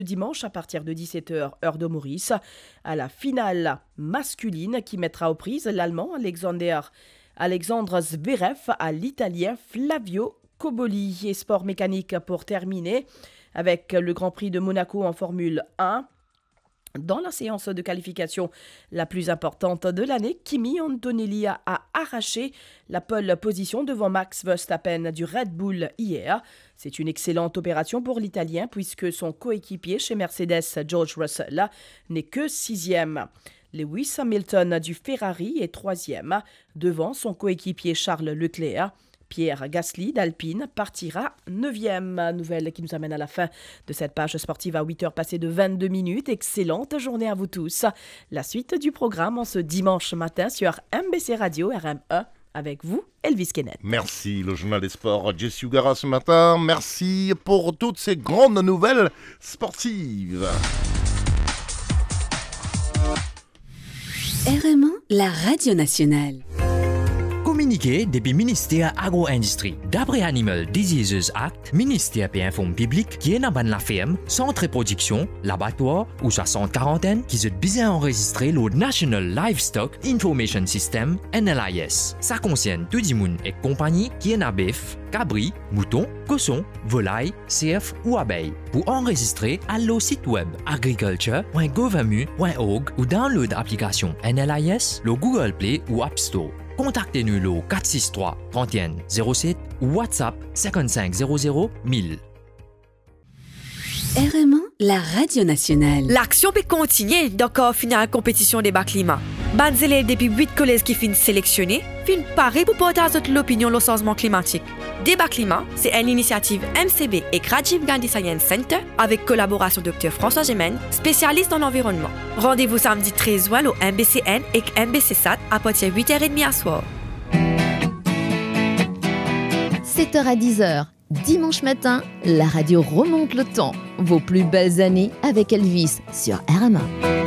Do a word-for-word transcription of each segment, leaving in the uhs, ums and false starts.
dimanche à partir de dix-sept heures, heure de Maurice, à la finale masculine qui mettra aux prises l'Allemand Alexander, Alexandre Zverev à l'Italien Flavio Cobolli. Et sport mécanique pour terminer avec le Grand Prix de Monaco en Formule un. Dans la séance de qualification la plus importante de l'année, Kimi Antonelli a arraché la pole position devant Max Verstappen du Red Bull hier. C'est une excellente opération pour l'Italien puisque son coéquipier chez Mercedes, George Russell, n'est que sixième. Lewis Hamilton du Ferrari est troisième, devant son coéquipier Charles Leclerc. Pierre Gasly d'Alpine partira neuvième. Nouvelle qui nous amène à la fin de cette page sportive à huit heures passées de vingt-deux minutes. Excellente journée à vous tous. La suite du programme en ce dimanche matin sur M B C Radio R M E avec vous, Elvis Kenneth. Merci, le journal des sports, Jesse Ugara ce matin. Merci pour toutes ces grandes nouvelles sportives. R M un, la radio nationale. Communiqué depuis ministère agro-industrie. D'après Animal Diseases Act, ministère peut informer public qui est dans la ferme, centre de production, l'abattoir ou sa centre quarantaine qui est bien enregistré le National Livestock Information System N L I S. Ça concerne tout le monde et compagnie qui est dans bœuf, cabri, mouton, cochon, volaille, cerf ou abeille. Pour enregistrer, allez au site web agriculture point gouv point m u point org ou download l'application N L I S, le Google Play ou App Store. Contactez-nous au quatre six trois, trente et un zéro sept ou WhatsApp cinquante-cinq zéro zéro mille. R M un, la radio nationale. L'action peut continuer d'accord finale compétition débat climat. Ban élèves depuis huit collèges qui finissent sélectionnés, finissent pareil pour porter l'opinion sur le changement climatique. Débat climat, c'est une initiative M C B et Rajiv Gandhi Science Center avec collaboration Dr François Gémen, spécialiste dans l'environnement. Rendez-vous samedi treize juin au M B C N et M B C S A T à partir de huit heures trente à soir. sept heures à dix heures, dimanche matin, la radio remonte le temps. Vos plus belles années avec Elvis sur R M un.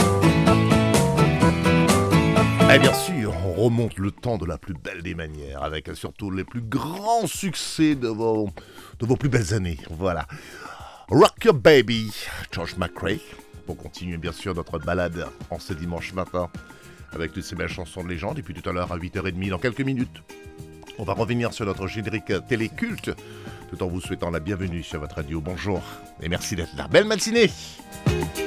Et bien sûr, on remonte le temps de la plus belle des manières, avec surtout les plus grands succès de vos, de vos plus belles années. Voilà. Rock Your Baby, George McRae. Pour continuer bien sûr notre balade en ce dimanche matin, avec toutes ces belles chansons de légende. Et puis tout à l'heure à huit heures trente, dans quelques minutes, on va revenir sur notre générique téléculte, tout en vous souhaitant la bienvenue sur votre radio. Bonjour et merci d'être là. Belle matinée!